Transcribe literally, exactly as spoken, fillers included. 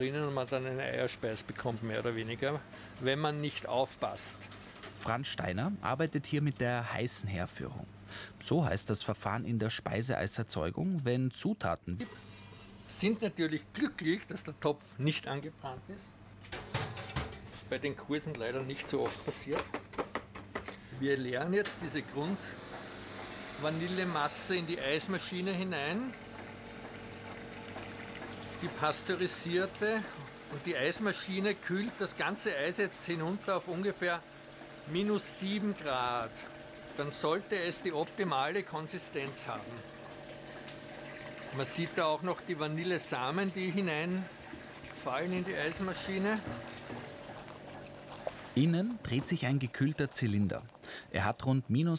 Und man dann eine Eierspeis bekommt, mehr oder weniger, wenn man nicht aufpasst. Franz Steiner arbeitet hier mit der heißen Herführung. So heißt das Verfahren in der Speiseeiserzeugung, wenn Zutaten sind natürlich glücklich, dass der Topf nicht angebrannt ist. Das ist bei den Kursen leider nicht so oft passiert. Wir leeren jetzt diese Grund-Vanillemasse in die Eismaschine hinein. Die pasteurisierte, und die Eismaschine kühlt das ganze Eis jetzt hinunter auf ungefähr minus sieben Grad. Dann sollte es die optimale Konsistenz haben. Man sieht da auch noch die Vanillesamen, die hineinfallen in die Eismaschine. Innen dreht sich ein gekühlter Zylinder. Er hat rund minus